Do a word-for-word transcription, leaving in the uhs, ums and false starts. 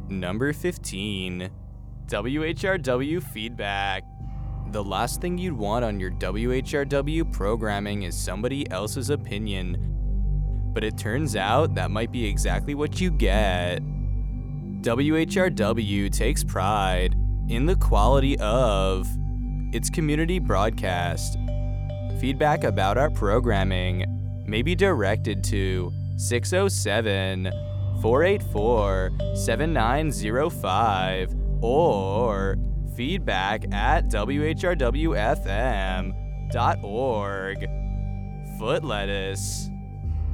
Number fifteen. W H R W feedback. The last thing you'd want on your W H R W programming is somebody else's opinion. But it turns out that might be exactly what you get. W H R W takes pride in the quality of its community broadcast. Feedback about our programming may be directed to six oh seven, four eight four, seven nine oh five or feedback at w h r w f m dot org. Foot lettuce.